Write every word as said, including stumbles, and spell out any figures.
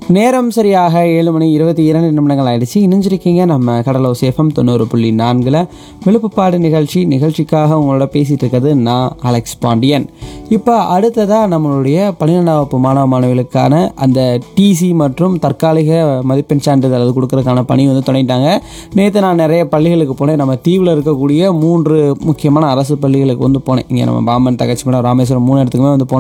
நேரம் சரியாக ஏழு மணி இருபத்தி இரண்டு நிமிடங்கள் ஆயிடுச்சு. இணைஞ்சிருக்கீங்க நம்ம கடலோசை எஃப்எம் தொண்ணூறு புள்ளி நான்கில் விழுப்புப்பாடு நிகழ்ச்சி. நிகழ்ச்சிக்காக உங்களோட பேசிகிட்டு இருக்கிறது நான் அலெக்ஸ் பாண்டியன். இப்போ அடுத்ததாக நம்மளுடைய பன்னிரெண்டாம் வகுப்பு மாணவ மாணவிகளுக்கான அந்த டிசி மற்றும் தற்காலிக மதிப்பெண் சான்றிதழ் அது கொடுக்கறதுக்கான பணி வந்து தொடங்கிட்டாங்க. நேற்று நான் நிறைய பள்ளிகளுக்கு போனேன். நம்ம தீவில் இருக்கக்கூடிய மூன்று முக்கியமான அரசு பள்ளிகளுக்கு வந்து போனேன். இங்கே நம்ம பாம்பன், தகச்சிமடம், ராமேஸ்வரம் மூணு இடத்துக்குமே வந்து போனேன்.